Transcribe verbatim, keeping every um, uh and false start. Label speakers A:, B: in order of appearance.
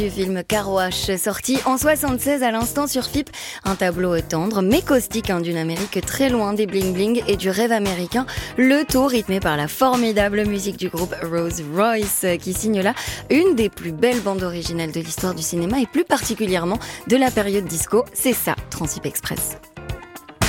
A: Du film Car Wash, sorti en soixante-seize à l'instant sur F I P, un tableau tendre mais caustique hein, d'une Amérique très loin des bling-bling et du rêve américain, le tout rythmé par la formidable musique du groupe Rose Royce qui signe là une des plus belles bandes originales de l'histoire du cinéma et plus particulièrement de la période disco. C'est ça, Transip Express.